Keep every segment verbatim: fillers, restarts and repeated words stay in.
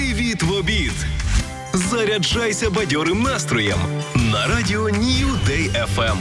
Привіт в обід! Заряджайся бадьорим настроєм на радіо New Day еф ем.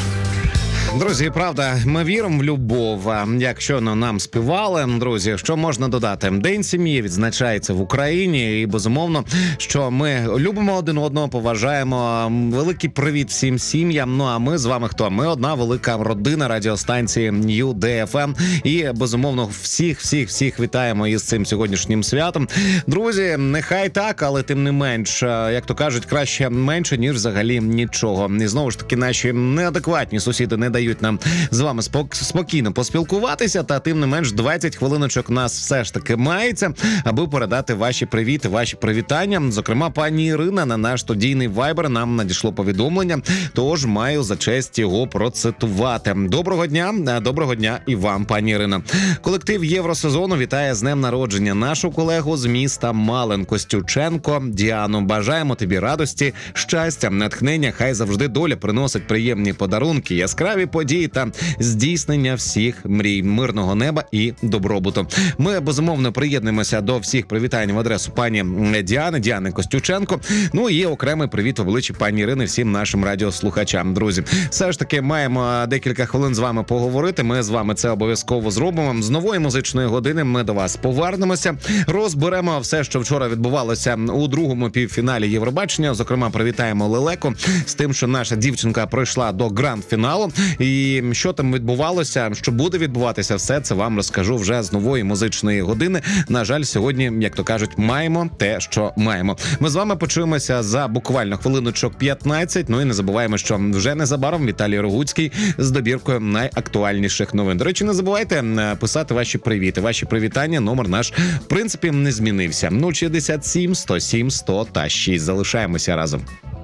Друзі, правда, ми віримо в любов. Якщо нам співали, друзі, що можна додати? День сім'ї відзначається в Україні і, безумовно, що ми любимо один одного, поважаємо. Великий привіт всім сім'ям. Ну, а ми з вами хто? Ми одна велика родина радіостанції New Day еф ем. І, безумовно, всіх, всіх, всіх вітаємо із цим сьогоднішнім святом. Друзі, нехай так, але тим не менш, як то кажуть, краще менше, ніж взагалі нічого. І знову ж таки, наші неадекватні сусіди не дають нам з вами спок- спокійно поспілкуватися, та тим не менш двадцять хвилиночок нас все ж таки мається, аби передати ваші привіти, ваші привітання. Зокрема, пані Ірина на наш студійний вайбер нам надійшло повідомлення, тож маю за честь його процитувати. Доброго дня, доброго дня і вам, пані Ірина. Колектив Євросезону вітає з днем народження нашу колегу з міста Малин Костюченко Діану. Бажаємо тобі радості, щастя, натхнення, хай завжди доля приносить приємні подарунки, яскраві події та здійснення всіх мрій, мирного неба і добробуту. Ми, безумовно, приєднуємося до всіх привітань в адресу пані Діани, Діани Костюченко. Ну і окремий привіт в обличчі пані Ірини всім нашим радіослухачам, друзі. Все ж таки, маємо декілька хвилин з вами поговорити. Ми з вами це обов'язково зробимо. З нової музичної години ми до вас повернемося. Розберемо все, що вчора відбувалося у другому півфіналі Євробачення. Зокрема, привітаємо Лелеку з тим, що наша дівчинка пройшла до гранд-фіналу. І що там відбувалося, що буде відбуватися, все це вам розкажу вже з нової музичної години. На жаль, сьогодні, як то кажуть, маємо те, що маємо. Ми з вами почуємося за буквально хвилиночок п'ятнадцять. Ну і не забуваємо, що вже незабаром Віталій Рогуцький з добіркою найактуальніших новин. До речі, не забувайте писати ваші привіти, ваші привітання. Номер наш, в принципі, не змінився. нуль шістдесят сім сто сім сто та шість. Залишаємося разом.